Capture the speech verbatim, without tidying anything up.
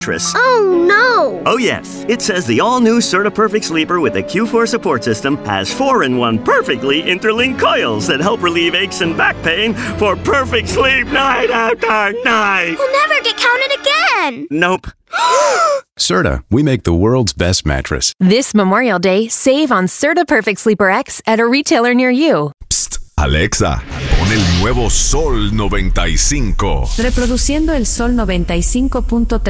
Oh, no! Oh, yes. It says the all-new Certa Perfect Sleeper with the Q four support system has four in one perfectly interlinked coils that help relieve aches and back pain for perfect sleep night after night. We'll never get counted again! Nope. Certa, we make the world's best mattress. This Memorial Day, save on Certa Perfect Sleeper X at a retailer near you. Psst, Alexa, pon el nuevo Sol noventa y cinco. Reproduciendo el Sol noventa y cinco punto tres.